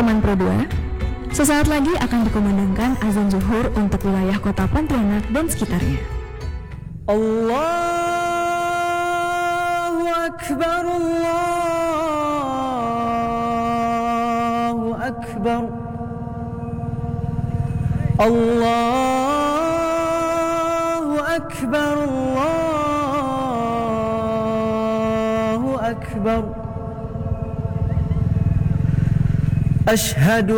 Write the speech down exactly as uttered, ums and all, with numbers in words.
teman Pro dua, sesaat lagi akan dikumandangkan azan zuhur untuk wilayah kota Pontianak dan sekitarnya. Allahu Akbar, Allahu Akbar, Allahu Akbar, Allahu Akbar. Ashhadu